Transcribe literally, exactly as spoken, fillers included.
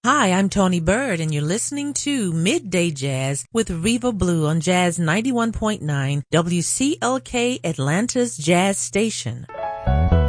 Hi, I'm Tony Bird, and you're listening to Midday Jazz with Reva Blue on Jazz ninety-one point nine W C L K Atlanta's Jazz Station.